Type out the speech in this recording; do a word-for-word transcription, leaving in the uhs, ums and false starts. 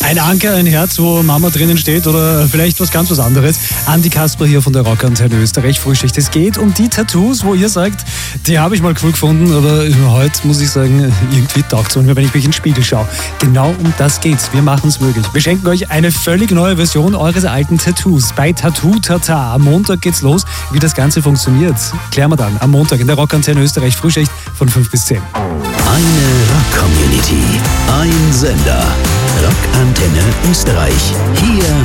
Ein Anker, ein Herz, wo Mama drinnen steht oder vielleicht was ganz was anderes. Andi Kasper hier von der Rockantenne Österreich Frühschicht. Es geht um die Tattoos, wo ihr sagt, die habe ich mal cool gefunden, aber heute muss ich sagen, irgendwie taugt es mir, wenn ich mich in den Spiegel schaue. Genau um das geht's. Wir machen es möglich. Wir schenken euch eine völlig neue Version eures alten Tattoos bei Tattoo Tata. Am Montag geht's los. Wie das Ganze funktioniert, klären wir dann am Montag in der Rockantenne Österreich Frühschicht von fünf bis zehn. Eine Rock-Community, ein Sender. Rockantenne Österreich. Hier